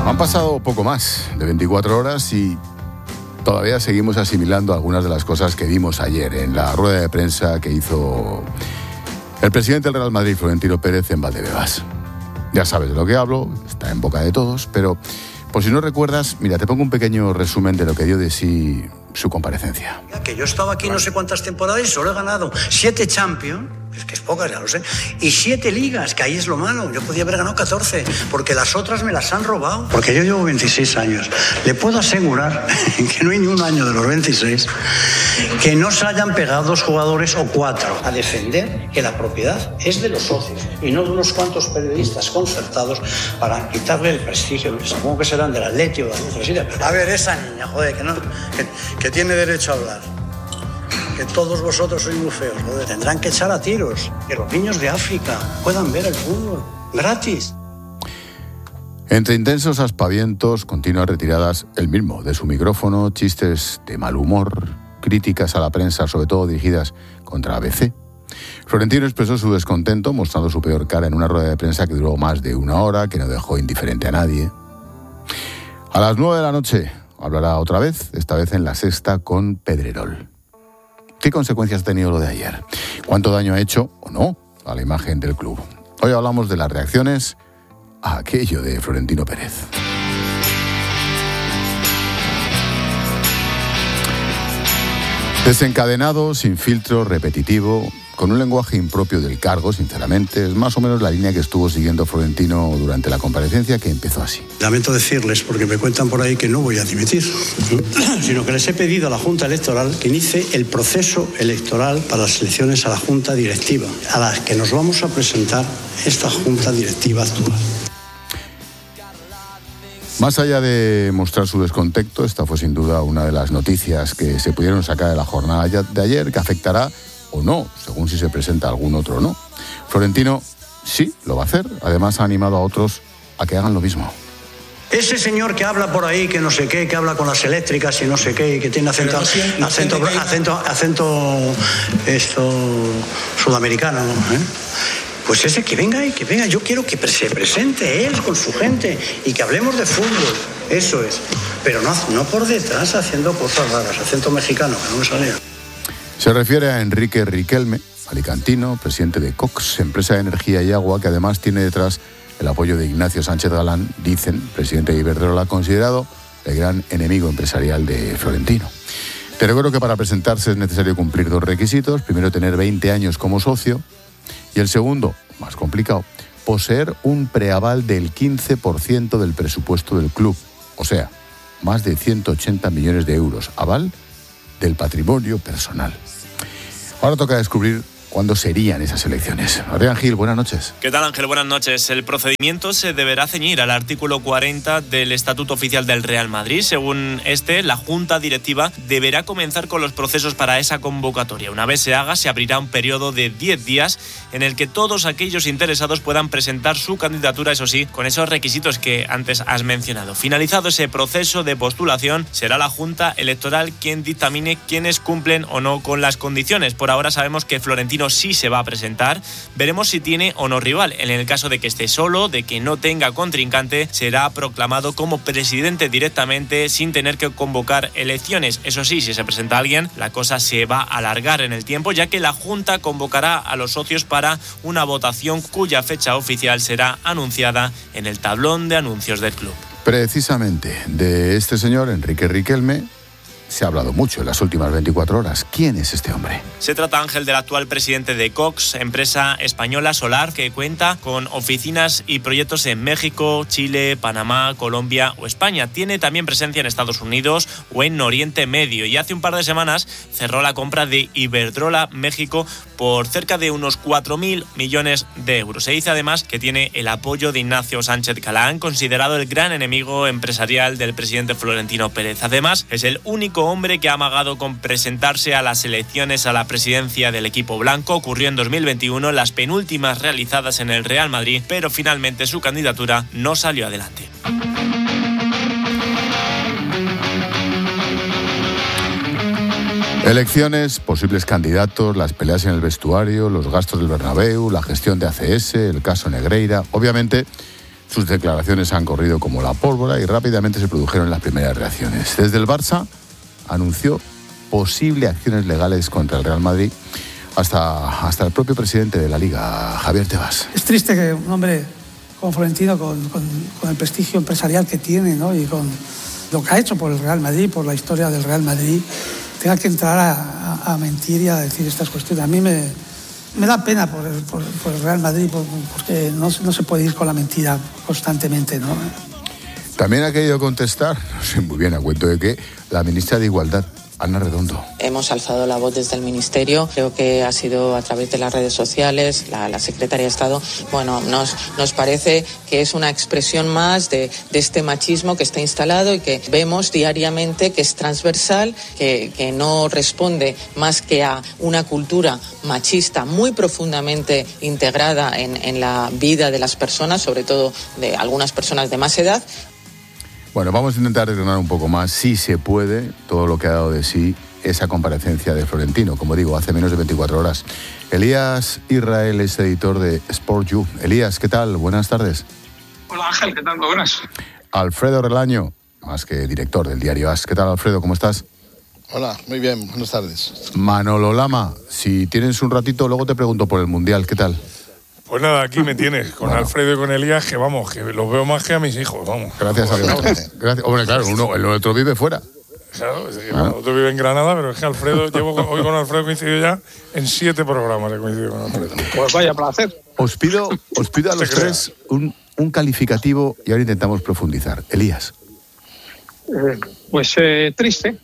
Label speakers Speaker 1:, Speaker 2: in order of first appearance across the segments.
Speaker 1: Han pasado poco más de 24 horas y todavía seguimos asimilando algunas de las cosas que vimos ayer en la rueda de prensa que hizo el presidente del Real Madrid, Florentino Pérez, en Valdebebas. Ya sabes de lo que hablo, está en boca de todos, pero por si no recuerdas, mira, te pongo un pequeño resumen de lo que dio de sí su comparecencia.
Speaker 2: Que yo estaba aquí no sé cuántas temporadas y solo he ganado 7 Champions, es que es pocas, ya lo sé, y 7 ligas, que ahí es lo malo. Yo podía haber ganado 14, porque las otras me las han robado. Porque yo llevo 26 años. Le puedo asegurar que no hay ni un año de los 26 que no se hayan pegado 2 jugadores o 4 a defender que la propiedad es de los socios y no de unos cuantos periodistas concertados para quitarle el prestigio. Supongo que serán del Atleti o de la Universidad. A ver, esa niña, joder, que tiene derecho a hablar. Que todos vosotros sois muy feos, joder. Tendrán que echar a tiros. Que los niños de África puedan ver el fútbol gratis.
Speaker 1: Entre intensos aspavientos, continuas retiradas él mismo de su micrófono, chistes de mal humor, críticas a la prensa, sobre todo dirigidas contra ABC. Florentino expresó su descontento, mostrando su peor cara en una rueda de prensa que duró más de 1 hora, que no dejó indiferente a nadie. A las 9 de la noche hablará otra vez, esta vez en La Sexta con Pedrerol. ¿Qué consecuencias ha tenido lo de ayer? ¿Cuánto daño ha hecho o no a la imagen del club? Hoy hablamos de las reacciones a aquello de Florentino Pérez. Desencadenado, sin filtro, repetitivo, con un lenguaje impropio del cargo, sinceramente, es más o menos la línea que estuvo siguiendo Florentino durante la comparecencia, que empezó así.
Speaker 2: Lamento decirles, porque me cuentan por ahí que no voy a dimitir, sino que les he pedido a la Junta Electoral que inicie el proceso electoral para las elecciones a la Junta Directiva, a las que nos vamos a presentar esta Junta Directiva actual.
Speaker 1: Más allá de mostrar su descontento, esta fue sin duda una de las noticias que se pudieron sacar de la jornada de ayer, que afectará o no, según si se presenta algún otro o no. Florentino sí lo va a hacer, además ha animado a otros a que hagan lo mismo.
Speaker 2: Ese señor que habla por ahí, que no sé qué, que habla con las eléctricas y no sé qué, y que tiene acento sudamericano, ¿eh? Pues ese que venga, yo quiero que se presente él con su gente y que hablemos de fútbol, eso es. Pero no por detrás haciendo cosas raras, acento mexicano, que no me salía.
Speaker 1: Se refiere a Enrique Riquelme, alicantino, presidente de Cox, empresa de energía y agua, que además tiene detrás el apoyo de Ignacio Sánchez Galán, dicen, presidente de Iberdrola, considerado el gran enemigo empresarial de Florentino. Te recuerdo que para presentarse es necesario cumplir 2 requisitos. Primero, tener 20 años como socio. Y el segundo, más complicado, poseer un preaval del 15% del presupuesto del club. O sea, más de 180 millones de euros. Aval del patrimonio personal. Ahora toca descubrir cuándo serían esas elecciones. Adrián Gil, buenas noches.
Speaker 3: ¿Qué tal, Ángel? Buenas noches. El procedimiento se deberá ceñir al artículo 40 del Estatuto Oficial del Real Madrid. Según la Junta Directiva deberá comenzar con los procesos para esa convocatoria. Una vez se haga, se abrirá un periodo de 10 días en el que todos aquellos interesados puedan presentar su candidatura, eso sí, con esos requisitos que antes has mencionado. Finalizado ese proceso de postulación, será la Junta Electoral quien dictamine quiénes cumplen o no con las condiciones. Por ahora sabemos que Florentino sí se va a presentar. Veremos si tiene o no rival. En el caso de que esté solo, de que no tenga contrincante, será proclamado como presidente directamente sin tener que convocar elecciones. Eso sí, si se presenta alguien, la cosa se va a alargar en el tiempo, ya que la Junta convocará a los socios para una votación cuya fecha oficial será anunciada en el tablón de anuncios del club.
Speaker 1: Precisamente de este señor, Enrique Riquelme, se ha hablado mucho en las últimas 24 horas. ¿Quién es este hombre?
Speaker 3: Se trata, Ángel, del actual presidente de Cox, empresa española solar que cuenta con oficinas y proyectos en México, Chile, Panamá, Colombia o España. Tiene también presencia en Estados Unidos o en Oriente Medio y hace un par de semanas cerró la compra de Iberdrola México por cerca de unos 4.000 millones de euros. Se dice además que tiene el apoyo de Ignacio Sánchez Galán, considerado el gran enemigo empresarial del presidente Florentino Pérez. Además, es el único hombre que ha amagado con presentarse a las elecciones a la presidencia del equipo blanco. Ocurrió en 2021, las penúltimas realizadas en el Real Madrid, pero finalmente su candidatura no salió adelante.
Speaker 1: Elecciones, posibles candidatos, las peleas en el vestuario, los gastos del Bernabéu, la gestión de ACS, el caso Negreira. Obviamente, Sus declaraciones han corrido como la pólvora y rápidamente se produjeron las primeras reacciones. Desde el Barça anunció posibles acciones legales contra el Real Madrid hasta el propio presidente de la Liga, Javier Tebas.
Speaker 4: Es triste que un hombre como Florentino, con el prestigio empresarial que tiene, ¿no?, y con lo que ha hecho por el Real Madrid, por la historia del Real Madrid, tenga que entrar a mentir y a decir estas cuestiones. A mí me da pena por el Real Madrid, porque no se puede ir con la mentira constantemente, ¿no?
Speaker 1: También ha querido contestar, no sé muy bien a cuento de qué, la ministra de Igualdad, Ana Redondo.
Speaker 5: Hemos alzado la voz desde el Ministerio, creo que ha sido a través de las redes sociales, la Secretaría de Estado. Bueno, nos parece que es una expresión más de este machismo que está instalado y que vemos diariamente que es transversal, que no responde más que a una cultura machista muy profundamente integrada en la vida de las personas, sobre todo de algunas personas de más edad.
Speaker 1: Bueno, vamos a intentar desgranar un poco más, si se puede, todo lo que ha dado de sí esa comparecencia de Florentino, como digo, hace menos de 24 horas. Elías Israel es editor de Sport You. Elías, ¿qué tal? Buenas tardes.
Speaker 6: Hola Ángel, ¿qué tal? Muy buenas.
Speaker 1: Alfredo Relaño, más que director del diario AS. ¿Qué tal, Alfredo? ¿Cómo estás?
Speaker 7: Hola, muy bien, buenas tardes.
Speaker 1: Manolo Lama, si tienes un ratito, luego te pregunto por el Mundial. ¿Qué tal?
Speaker 8: Pues nada, aquí me tienes, con Alfredo y con Elías, que vamos, que los veo más que a mis hijos, vamos.
Speaker 1: Gracias a Dios. Gracias. Hombre, claro, el otro vive fuera.
Speaker 8: Claro, el otro vive en Granada, pero es que Alfredo, hoy con Alfredo coincidido ya en 7 programas he coincidido con Alfredo.
Speaker 6: Pues vaya placer.
Speaker 1: Os pido a los tres un calificativo y ahora intentamos profundizar. Elías.
Speaker 6: Triste.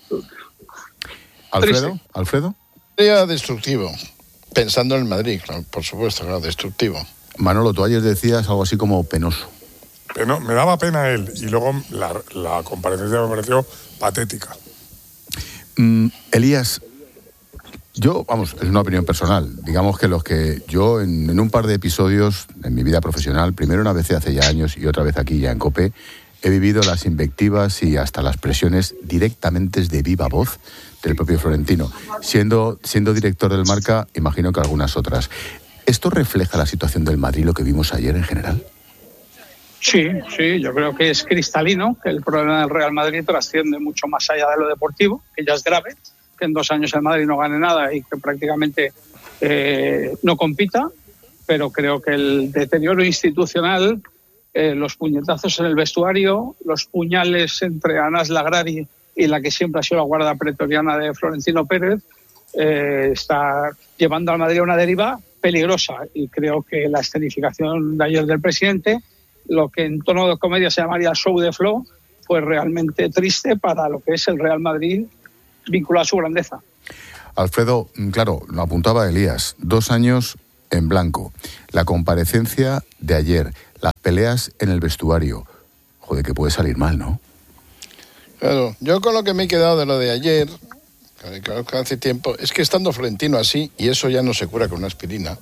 Speaker 1: ¿Alfredo?
Speaker 7: Sería destructivo. Pensando en el Madrid, claro, por supuesto, claro, destructivo.
Speaker 1: Manolo, tú ayer decías algo así como penoso.
Speaker 8: Me daba pena él, y luego la comparecencia me pareció patética.
Speaker 1: Elías, es una opinión personal. Digamos que yo en un par de episodios en mi vida profesional, primero una vez hace ya años y otra vez aquí ya en COPE, he vivido las invectivas y hasta las presiones directamente de viva voz del propio Florentino. Siendo director del Marca, imagino que algunas otras. ¿Esto refleja la situación del Madrid, lo que vimos ayer en general?
Speaker 6: Sí, yo creo que es cristalino, que el problema del Real Madrid trasciende mucho más allá de lo deportivo, que ya es grave, que en 2 años el Madrid no gane nada y que prácticamente no compita, pero creo que el deterioro institucional, los puñetazos en el vestuario, los puñales entre Anas Lagrari y la que siempre ha sido la guarda pretoriana de Florentino Pérez, está llevando al Madrid a una deriva peligrosa. Y creo que la escenificación de ayer del presidente, lo que en tono de comedia se llamaría show de flow, fue realmente triste para lo que es el Real Madrid vinculado a su grandeza.
Speaker 1: Alfredo, claro, lo apuntaba Elías, 2 años en blanco. La comparecencia de ayer, las peleas en el vestuario. Joder, que puede salir mal, ¿no?
Speaker 7: Claro, yo con lo que me he quedado de lo de ayer, que hace tiempo, es que estando Florentino así, y eso ya no se cura con una aspirina,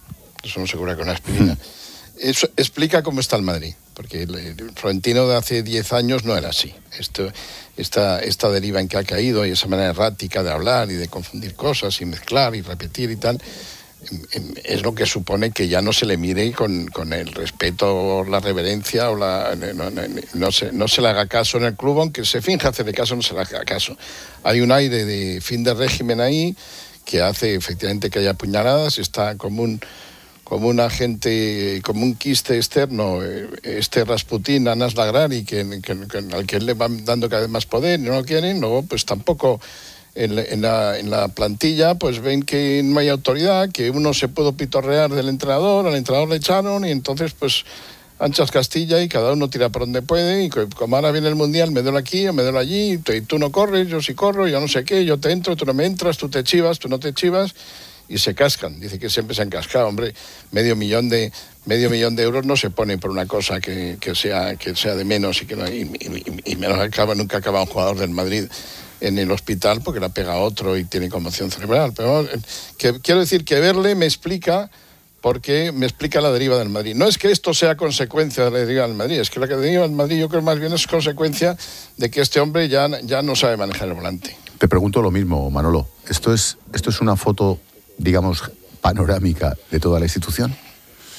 Speaker 7: eso explica cómo está el Madrid, porque el Florentino de hace 10 años no era así. Esta deriva en que ha caído y esa manera errática de hablar y de confundir cosas y mezclar y repetir y tal, es lo que supone que ya no se le mire con el respeto o la reverencia o no se le haga caso en el club, aunque se finja hacerle caso, no se le haga caso. Hay un aire de fin de régimen ahí que hace efectivamente que haya puñaladas, está como un agente, como un quiste externo, Rasputín, Anas Lagrari, al que le van dando cada vez más poder y no lo quieren. Luego pues tampoco en la plantilla pues ven que no hay autoridad, que uno se puede pitorrear del entrenador, al entrenador le echaron y entonces pues anchas Castilla y cada uno tira por donde puede, y como ahora viene el Mundial, me duele aquí o me duele allí, y tú no corres, yo sí corro, yo no sé qué, yo te entro, tú no me entras, tú te chivas, tú no te chivas, y se cascan. Dice que siempre se han cascado, hombre. medio millón de euros no se pone por una cosa que sea de menos y menos nunca acaba un jugador del Madrid en el hospital porque la pega a otro y tiene conmoción cerebral. Pero quiero decir que verle me explica la deriva del Madrid. No es que esto sea consecuencia de la deriva del Madrid, es que la deriva del Madrid yo creo más bien es consecuencia de que este hombre ya no sabe manejar el volante.
Speaker 1: Te pregunto lo mismo, Manolo. ¿Esto es una foto, digamos, panorámica de toda la institución?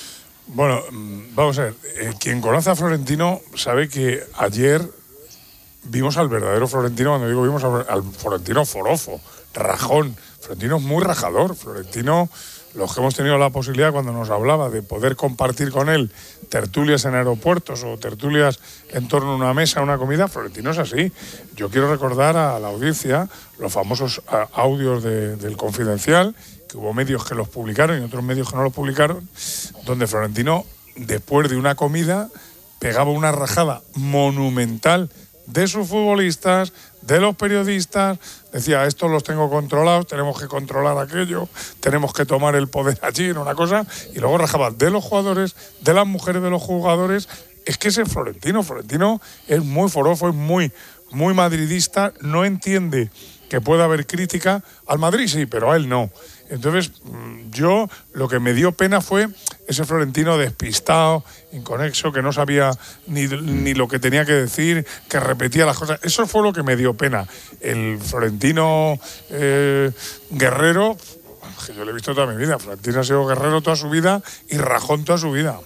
Speaker 8: Bueno, vamos a ver. Quien conoce a Florentino sabe que ayer vimos al verdadero Florentino. Cuando digo vimos al Florentino forofo, rajón. Florentino es muy rajador. Florentino, los que hemos tenido la posibilidad cuando nos hablaba de poder compartir con él tertulias en aeropuertos o tertulias en torno a una mesa, a una comida, Florentino es así. Yo quiero recordar a la audiencia los famosos audios del Confidencial, que hubo medios que los publicaron y otros medios que no los publicaron, donde Florentino, después de una comida, pegaba una rajada monumental de sus futbolistas, de los periodistas, decía, estos los tengo controlados, tenemos que controlar aquello, tenemos que tomar el poder allí, en una cosa, y luego rajaba de los jugadores, de las mujeres de los jugadores. Es que ese Florentino es muy forofo, es muy madridista, no entiende que pueda haber crítica. Al Madrid sí, pero a él no. Entonces, yo lo que me dio pena fue ese Florentino despistado, inconexo, que no sabía ni lo que tenía que decir, que repetía las cosas. Eso fue lo que me dio pena. El Florentino guerrero, que yo lo he visto toda mi vida. Florentino ha sido guerrero toda su vida y rajón toda su vida.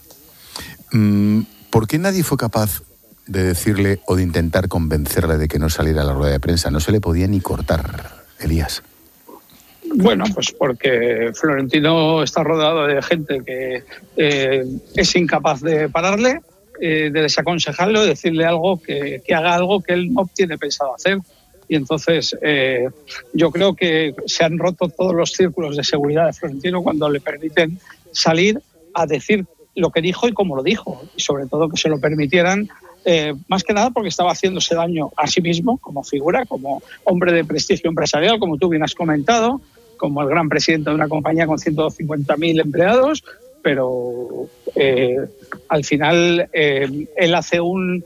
Speaker 1: ¿Por qué nadie fue capaz de decirle o de intentar convencerle de que no saliera a la rueda de prensa? No se le podía ni cortar, Elías.
Speaker 6: Bueno, pues porque Florentino está rodeado de gente que es incapaz de pararle, de desaconsejarlo, de decirle algo, que haga algo que él no tiene pensado hacer. Y entonces yo creo que se han roto todos los círculos de seguridad de Florentino cuando le permiten salir a decir lo que dijo y cómo lo dijo. Y sobre todo que se lo permitieran, más que nada porque estaba haciéndose daño a sí mismo como figura, como hombre de prestigio empresarial, como tú bien has comentado, como el gran presidente de una compañía con 150.000 empleados, pero al final él hace un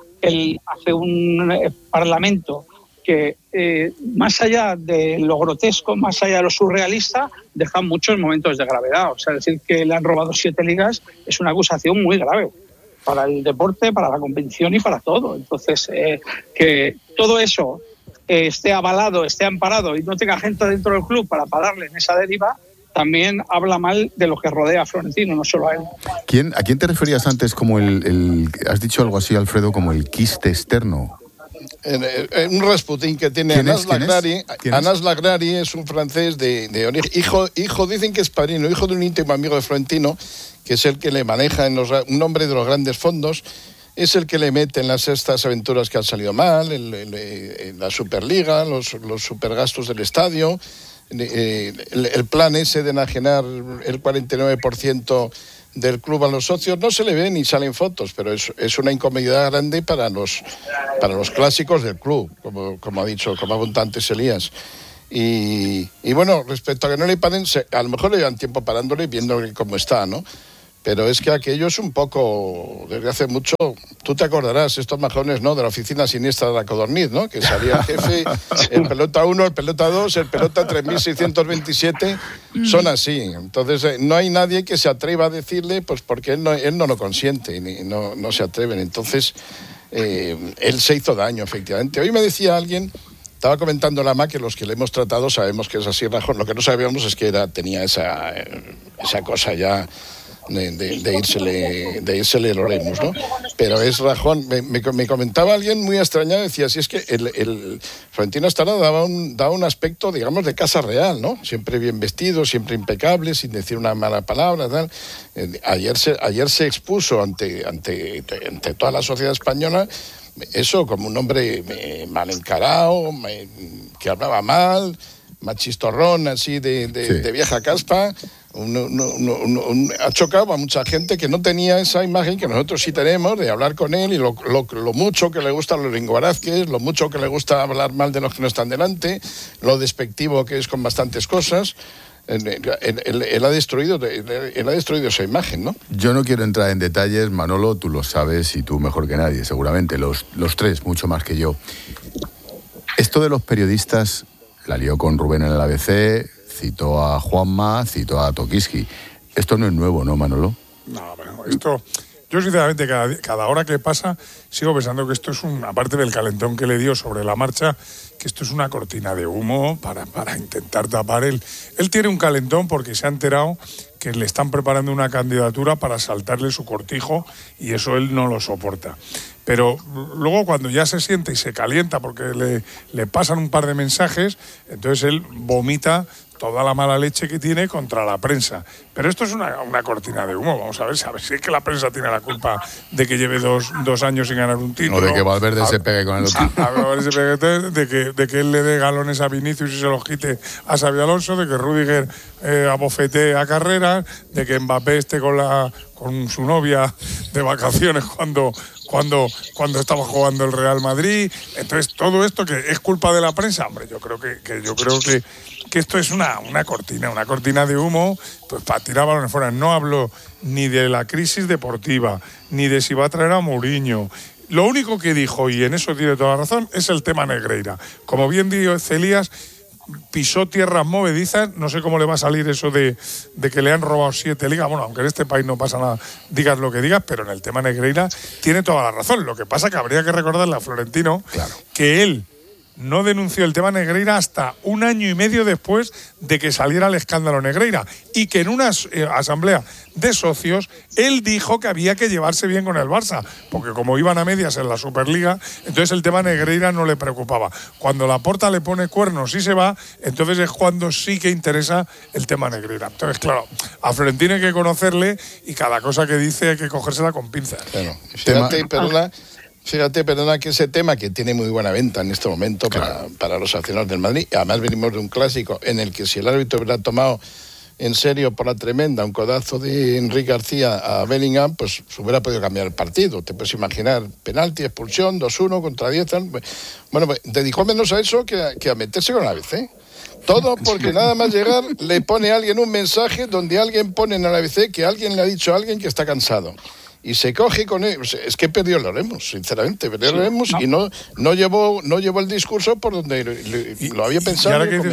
Speaker 6: parlamento que más allá de lo grotesco, más allá de lo surrealista, deja muchos momentos de gravedad. O sea, decir que le han robado 7 ligas es una acusación muy grave para el deporte, para la competición y para todo. Entonces, que todo eso esté avalado, esté amparado y no tenga gente dentro del club para pararle en esa deriva, también habla mal de lo que rodea a Florentino, no solo a él.
Speaker 1: ¿A quién te referías antes como has dicho algo así, Alfredo, como el quiste externo?
Speaker 7: Un Rasputín que tiene Anas Lagrari. Anas Lagrari es un francés de origen. Hijo, dicen que es padrino, hijo de un íntimo amigo de Florentino, que es el que le maneja un hombre de los grandes fondos. Es el que le mete en estas aventuras que han salido mal, la Superliga, los supergastos del estadio, el plan ese de enajenar el 49% del club a los socios. No se le ve ni salen fotos, pero es una incomodidad grande para los clásicos del club, como ha dicho, como apunta antes Elías. Y bueno, respecto a que no le paren, a lo mejor le llevan tiempo parándole y viendo cómo está, ¿no? Pero es que aquello es un poco, desde hace mucho, tú te acordarás, estos majones, ¿no?, de la oficina siniestra de la Codorniz, ¿no?, que salía el jefe, el pelota 1, el pelota 2, el pelota 3627, son así. Entonces no hay nadie que se atreva a decirle, pues porque él no lo consiente, y no se atreven. Entonces él se hizo daño, efectivamente. Hoy me decía alguien, estaba comentando Lama, que los que le hemos tratado sabemos que es así, Rajón. Lo que no sabíamos es que tenía esa cosa ya de írsele el Oremus, ¿no? Pero es Rajón. Me comentaba alguien muy extrañado, decía, si es que el Florentino Astana daba un aspecto, digamos, de casa real, ¿no? Siempre bien vestido, siempre impecable, sin decir una mala palabra, tal. Ayer se expuso ante toda la sociedad española, eso, como un hombre mal encarado, que hablaba mal, machistorrón, así de vieja caspa. Ha chocado a mucha gente que no tenía esa imagen que nosotros sí tenemos de hablar con él, y lo mucho que le gusta a los linguarazques, lo mucho que le gusta hablar mal de los que no están delante, lo despectivo que es con bastantes cosas. Él ha destruido esa imagen, ¿no?
Speaker 1: Yo no quiero entrar en detalles, Manolo, tú lo sabes y tú mejor que nadie, seguramente, los tres, mucho más que yo. Esto de los periodistas la lió con Rubén en el ABC, citó a Juanma, citó a Tokiski. Esto no es nuevo, ¿no, Manolo?
Speaker 8: No, pero esto... Yo, sinceramente, cada hora que pasa, sigo pensando que esto es aparte del calentón que le dio sobre la marcha, que esto es una cortina de humo para intentar tapar él. Él tiene un calentón porque se ha enterado que le están preparando una candidatura para saltarle su cortijo y eso él no lo soporta. Pero luego cuando ya se siente y se calienta porque le pasan un par de mensajes, entonces él vomita toda la mala leche que tiene contra la prensa. Pero esto es una cortina de humo. Vamos a ver si es que la prensa tiene la culpa de que lleve dos años sin ganar un título.
Speaker 1: O de que Valverde se pegue con el otro.
Speaker 8: De que él le dé galones a Vinicius y se los quite a Xabi Alonso, de que Rüdiger abofetee a Carreras, de que Mbappé esté con su novia de vacaciones cuando estaba jugando el Real Madrid. Entonces, todo esto que es culpa de la prensa, hombre, yo creo que esto es una cortina de humo, pues para tirar balones fuera. No hablo ni de la crisis deportiva, ni de si va a traer a Mourinho. Lo único que dijo, y en eso tiene toda la razón, es el tema Negreira. Como bien dijo Celías, pisó tierras movedizas, no sé cómo le va a salir eso de que le han robado 7 ligas, bueno, aunque en este país no pasa nada, digas lo que digas, pero en el tema Negreira tiene toda la razón. Lo que pasa que habría que recordarle a Florentino que él no denunció el tema Negreira hasta 1 año y medio después de que saliera el escándalo Negreira y que en una asamblea de socios él dijo que había que llevarse bien con el Barça, porque como iban a medias en la Superliga, entonces el tema Negreira no le preocupaba. Cuando Laporta le pone cuernos y se va, entonces es cuando sí que interesa el tema Negreira. Entonces, claro, a Florentino hay que conocerle y cada cosa que dice hay que cogérsela con pinzas.
Speaker 7: Claro. Fíjate, perdona, que ese tema que tiene muy buena venta en este momento para los aficionados del Madrid, además venimos de un clásico en el que si el árbitro hubiera tomado en serio por la tremenda un codazo de Enrique García a Bellingham, pues se hubiera podido cambiar el partido. Te puedes imaginar, penalti, expulsión, 2-1 contra 10. Bueno, pues dedicó menos a eso que a meterse con la ABC. Todo porque nada más llegar le pone a alguien un mensaje donde alguien pone en la ABC que alguien le ha dicho a alguien que está cansado. Y se coge con él. Es que perdió el Oremos, sinceramente. Perdió el Oremos y no llevó el discurso por donde lo había pensado.
Speaker 8: Y ahora que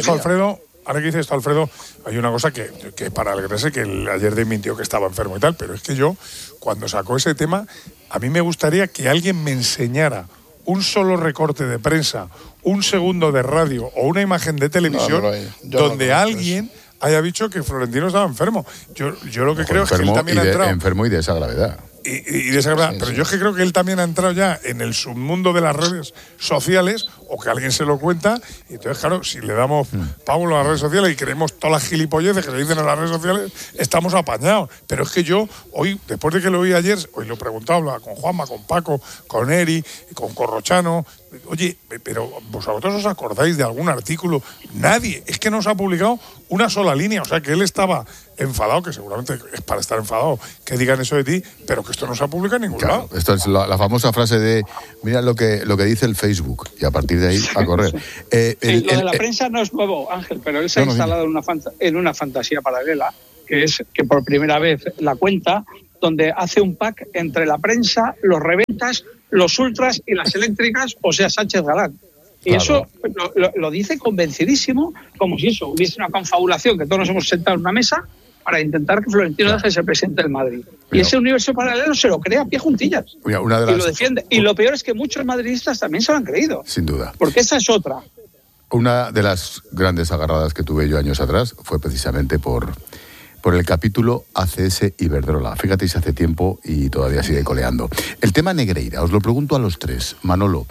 Speaker 8: dice esto, Alfredo, hay una cosa que para alegrarse, que ayer desmintió que estaba enfermo y tal, pero es que yo, cuando sacó ese tema, a mí me gustaría que alguien me enseñara un solo recorte de prensa, un segundo de radio o una imagen de televisión donde alguien haya dicho que Florentino estaba enfermo. Yo lo que creo es que él también ha entrado...
Speaker 1: Enfermo y de esa gravedad.
Speaker 8: Y de esa gravedad. Pero yo es que creo que él también ha entrado ya en el submundo de las redes sociales, o que alguien se lo cuenta, y entonces, claro, si le damos pábulo a las redes sociales y creemos todas las gilipolleces que se dicen en las redes sociales, estamos apañados. Pero es que yo, hoy, después de que lo oí ayer, hoy lo he preguntado, hablaba con Juanma, con Paco, con Eri, con Corrochano. Oye, pero ¿vosotros os acordáis de algún artículo? Nadie, es que no se ha publicado una sola línea. O sea, que él estaba enfadado, que seguramente es para estar enfadado que digan eso de ti, pero que esto no se ha publicado en ningún lado.
Speaker 1: Esto es la famosa frase de mira lo que dice el Facebook, y a partir de ahí a correr.
Speaker 6: Lo de la prensa no es nuevo, Ángel, pero él se ha instalado en una fantasía paralela, que es que por primera vez la cuenta, donde hace un pack entre la prensa, los reventas, los ultras y las eléctricas, o sea, Sánchez Galán. Y eso lo dice convencidísimo, como si eso hubiese una confabulación, que todos nos hemos sentado en una mesa para intentar que Florentino deje de ser presidente del Madrid. Y ese universo paralelo se lo crea a pie juntillas. Y lo defiende. Y lo peor es que muchos madridistas también se lo han creído.
Speaker 1: Sin duda.
Speaker 6: Porque esa es otra.
Speaker 1: Una de las grandes agarradas que tuve yo años atrás fue precisamente por el capítulo ACS Iberdrola. Fíjate si hace tiempo y todavía sigue coleando. El tema Negreira, os lo pregunto a los tres. Manolo,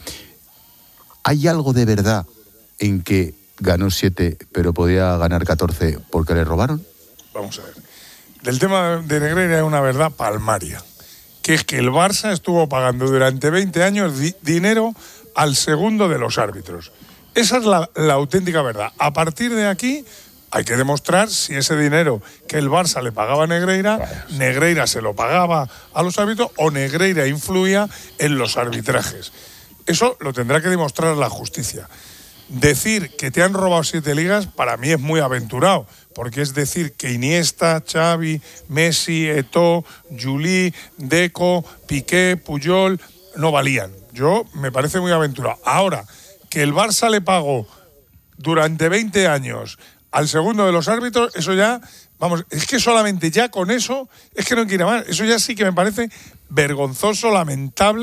Speaker 1: ¿hay algo de verdad en que ganó 7 pero podía ganar 14 porque le robaron?
Speaker 8: Vamos a ver. Del tema de Negreira hay una verdad palmaria, que es que el Barça estuvo pagando durante 20 años dinero al segundo de los árbitros. Esa es la auténtica verdad. A partir de aquí hay que demostrar si ese dinero que el Barça le pagaba a Negreira, Negreira se lo pagaba a los árbitros o Negreira influía en los arbitrajes. Eso lo tendrá que demostrar la justicia. Decir que te han robado 7 ligas para mí es muy aventurado, porque es decir que Iniesta, Xavi, Messi, Eto'o, Juli, Deco, Piqué, Puyol no valían. Yo me parece muy aventurado. Ahora, que el Barça le pagó durante 20 años al segundo de los árbitros, eso ya, vamos, es que solamente ya con eso, es que no quiere más. Eso ya sí que me parece vergonzoso, lamentable,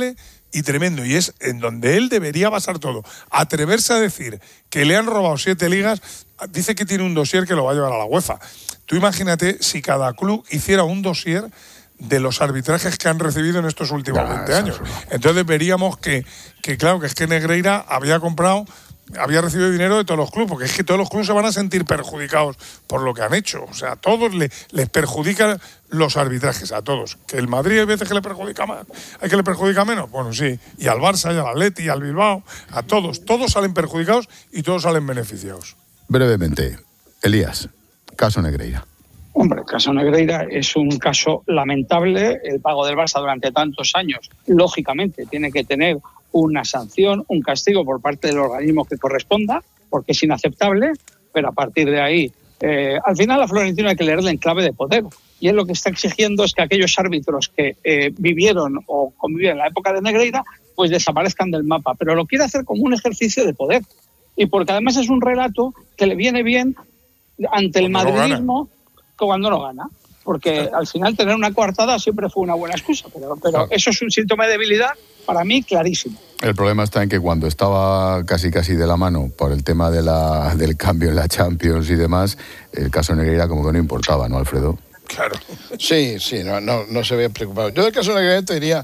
Speaker 8: y tremendo, y es en donde él debería basar todo. Atreverse a decir que le han robado 7 ligas, dice que tiene un dossier que lo va a llevar a la UEFA. Tú imagínate si cada club hiciera un dossier de los arbitrajes que han recibido en estos últimos 20 años. Entonces veríamos que claro, que es que Negreira había recibido dinero de todos los clubes, porque es que todos los clubes se van a sentir perjudicados por lo que han hecho. O sea, a todos les perjudican los arbitrajes, a todos. Que el Madrid hay veces que le perjudica más, hay que le perjudica menos. Bueno, sí. Y al Barça, y al Atleti, y al Bilbao, a todos. Todos salen perjudicados y todos salen beneficiados.
Speaker 1: Brevemente, Elías, caso Negreira.
Speaker 6: Hombre, el caso Negreira es un caso lamentable. El pago del Barça durante tantos años, lógicamente, tiene que tener una sanción, un castigo por parte del organismo que corresponda, porque es inaceptable, pero a partir de ahí, al final a Florentino hay que leerle en clave de poder. Y él lo que está exigiendo es que aquellos árbitros que vivieron o convivieron en la época de Negreira, pues desaparezcan del mapa. Pero lo quiere hacer como un ejercicio de poder. Y porque además es un relato que le viene bien ante el madridismo cuando no gana. Porque al final tener una coartada siempre fue una buena excusa. Pero eso es un síntoma de debilidad, para mí, clarísimo.
Speaker 1: El problema está en que cuando estaba casi de la mano por el tema del cambio en la Champions y demás, el caso Negreira como que no importaba, ¿no, Alfredo?
Speaker 7: Claro. Sí, no se había preocupado. Yo del caso Negreira te diría,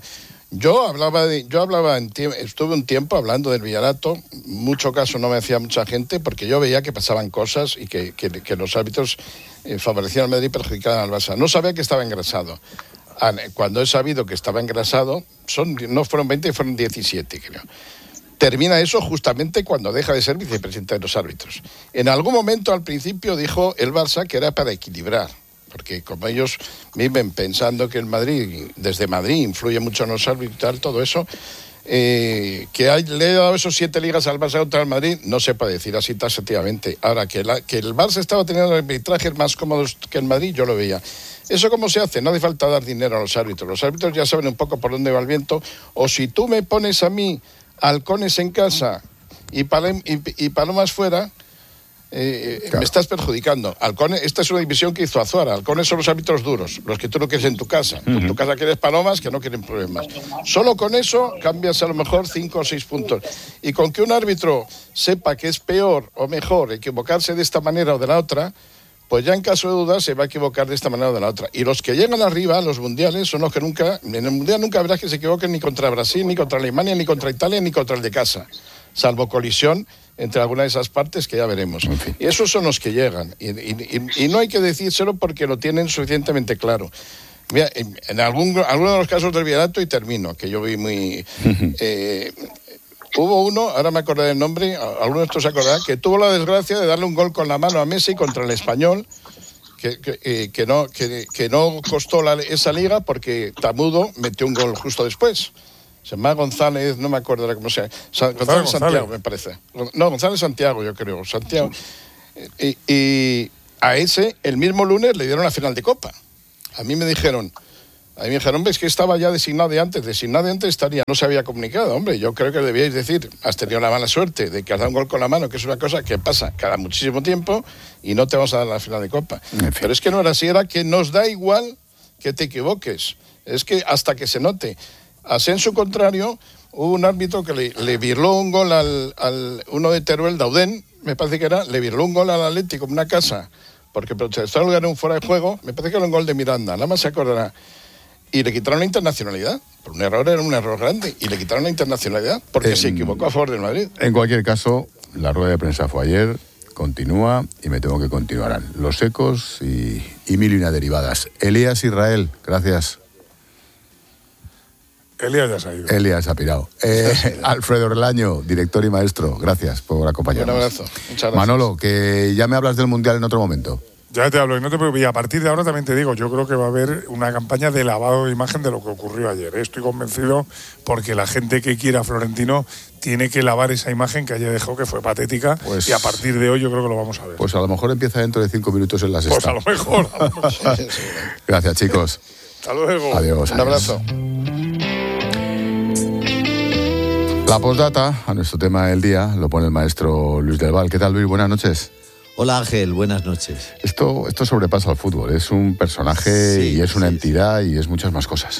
Speaker 7: estuve un tiempo hablando del Villarato, mucho caso no me hacía mucha gente, porque yo veía que pasaban cosas y que los árbitros favorecían al Madrid y perjudicaban al Barça. No sabía que estaba engrasado. Cuando he sabido que estaba engrasado, no fueron 20, fueron 17, creo. Termina eso justamente cuando deja de ser vicepresidente de los árbitros. En algún momento al principio dijo el Barça que era para equilibrar, porque como ellos viven pensando que el Madrid, desde Madrid, influye mucho en los árbitros y tal, todo eso, le he dado esos 7 ligas al Barça contra el Madrid, no se puede decir así taxativamente. Ahora, que el Barça estaba teniendo arbitrajes más cómodos que el Madrid, yo lo veía. ¿Eso cómo se hace? No hace falta dar dinero a los árbitros. Los árbitros ya saben un poco por dónde va el viento. O si tú me pones a mí halcones en casa y palomas fuera, claro, me estás perjudicando. Halcones, esta es una división que hizo Azuara. Halcones son los árbitros duros, los que tú no quieres en tu casa. En tu casa quieres palomas que no quieren problemas. Solo con eso cambias a lo mejor 5 o 6 puntos. Y con que un árbitro sepa que es peor o mejor equivocarse de esta manera o de la otra, pues ya en caso de duda se va a equivocar de esta manera o de la otra. Y los que llegan arriba a los mundiales son los que en el mundial nunca verás que se equivoquen ni contra Brasil, ni contra Alemania, ni contra Italia, ni contra el de casa, salvo colisión entre alguna de esas partes que ya veremos. En fin. Y esos son los que llegan. Y no hay que decírselo porque lo tienen suficientemente claro. Mira, en alguno de los casos del Villarato, y termino, que yo vi muy... hubo uno, ahora me acordé del nombre, alguno de estos se acordará, que tuvo la desgracia de darle un gol con la mano a Messi contra el Español, que no costó esa liga porque Tamudo metió un gol justo después. Se llama González, no me acuerdo ahora cómo se llama. González Santiago, me parece. No, González Santiago, yo creo. Santiago. Y a ese, el mismo lunes, le dieron la final de Copa. A mí me dijeron, ves que estaba ya designado de antes estaría, no se había comunicado. Hombre, yo creo que debíais decir, has tenido la mala suerte de que has dado un gol con la mano, que es una cosa que pasa cada muchísimo tiempo y no te vamos a dar la final de Copa. En fin. Pero es que no era así, era que nos da igual que te equivoques. Es que hasta que se note. A sensu contrario, hubo un árbitro que le virló un gol al uno de Teruel, Daudén, me parece que era, le virló un gol al Atlético en una casa, porque protestó el un fuera de juego, me parece que era un gol de Miranda, nada más se acordará. Y le quitaron la internacionalidad. Por un error, era un error grande. Y le quitaron la internacionalidad porque se equivocó a favor del Madrid.
Speaker 1: En cualquier caso, la rueda de prensa fue ayer, continúa y me temo que continuarán. Los ecos y mil y una derivadas. Elías Israel, gracias.
Speaker 8: Elías ya se ha ido.
Speaker 1: Elías ha pirado. Alfredo Relaño, director y maestro, gracias por acompañarnos.
Speaker 7: Un abrazo. Muchas gracias.
Speaker 1: Manolo, que ya me hablas del Mundial en otro momento.
Speaker 8: Ya te hablo, y no te preocupes. Y a partir de ahora también te digo, yo creo que va a haber una campaña de lavado de imagen de lo que ocurrió ayer. Estoy convencido porque la gente que quiera a Florentino tiene que lavar esa imagen que ayer dejó, que fue patética, pues, y a partir de hoy yo creo que lo vamos a ver.
Speaker 1: Pues a lo mejor empieza dentro de 5 minutos en la sexta.
Speaker 8: Pues a lo mejor.
Speaker 1: Gracias, chicos.
Speaker 8: Hasta luego.
Speaker 1: Adiós.
Speaker 7: Un abrazo.
Speaker 1: La postdata a nuestro tema del día lo pone el maestro Luis del Val. ¿Qué tal, Luis? Buenas noches.
Speaker 9: Hola Ángel, buenas noches.
Speaker 1: Esto sobrepasa al fútbol, es un personaje y es una entidad y es muchas más cosas.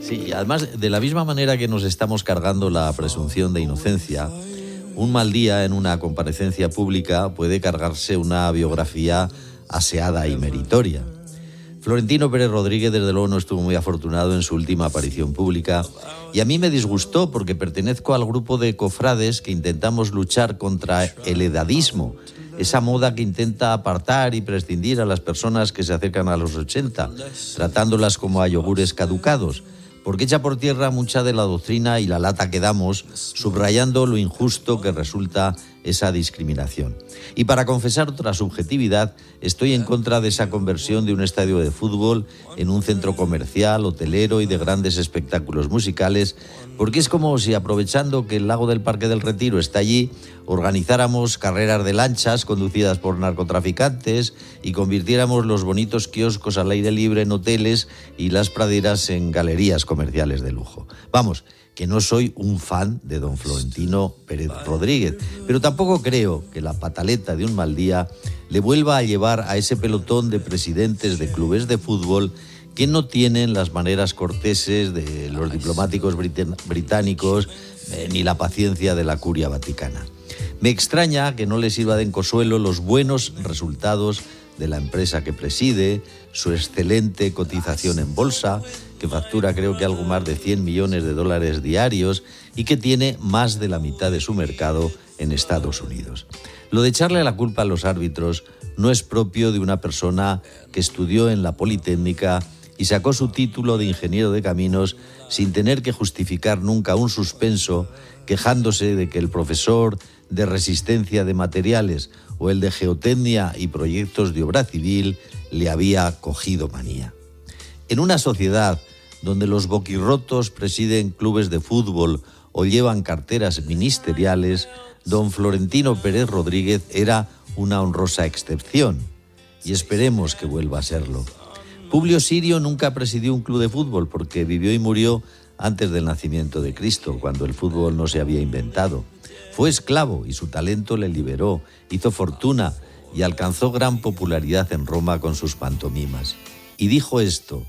Speaker 9: Sí, además, de la misma manera que nos estamos cargando la presunción de inocencia, un mal día en una comparecencia pública puede cargarse una biografía aseada y meritoria. Florentino Pérez Rodríguez, desde luego, no estuvo muy afortunado en su última aparición pública y a mí me disgustó porque pertenezco al grupo de cofrades que intentamos luchar contra el edadismo, esa moda que intenta apartar y prescindir a las personas que se acercan a los 80, tratándolas como a yogures caducados, porque echa por tierra mucha de la doctrina y la lata que damos, subrayando lo injusto que resulta esa discriminación. Y para confesar otra subjetividad, estoy en contra de esa conversión de un estadio de fútbol en un centro comercial, hotelero y de grandes espectáculos musicales, porque es como si, aprovechando que el lago del Parque del Retiro está allí, organizáramos carreras de lanchas conducidas por narcotraficantes y convirtiéramos los bonitos kioscos al aire libre en hoteles y las praderas en galerías comerciales de lujo. Vamos, que no soy un fan de don Florentino Pérez Rodríguez, pero tampoco creo que la pataleta de un mal día le vuelva a llevar a ese pelotón de presidentes de clubes de fútbol que no tienen las maneras corteses de los diplomáticos británicos ni la paciencia de la curia vaticana. Me extraña que no le sirva de consuelo los buenos resultados de la empresa que preside, su excelente cotización en bolsa, que factura creo que algo más de $100 millones diarios y que tiene más de la mitad de su mercado en Estados Unidos. Lo de echarle la culpa a los árbitros no es propio de una persona que estudió en la Politécnica y sacó su título de ingeniero de caminos sin tener que justificar nunca un suspenso, quejándose de que el profesor de resistencia de materiales o el de geotecnia y proyectos de obra civil le había cogido manía. En una sociedad donde los boquirrotos presiden clubes de fútbol o llevan carteras ministeriales, don Florentino Pérez Rodríguez era una honrosa excepción, y esperemos que vuelva a serlo. Publio Sirio nunca presidió un club de fútbol porque vivió y murió antes del nacimiento de Cristo, cuando el fútbol no se había inventado. Fue esclavo y su talento le liberó, hizo fortuna y alcanzó gran popularidad en Roma con sus pantomimas. Y dijo esto: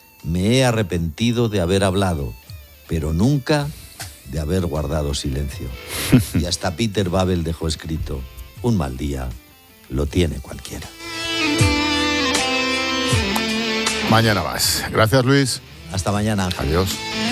Speaker 9: me he arrepentido de haber hablado, pero nunca de haber guardado silencio. Y hasta Peter Babel dejó escrito: un mal día lo tiene cualquiera.
Speaker 1: Mañana más. Gracias, Luis.
Speaker 9: Hasta mañana, Ángel.
Speaker 1: Adiós.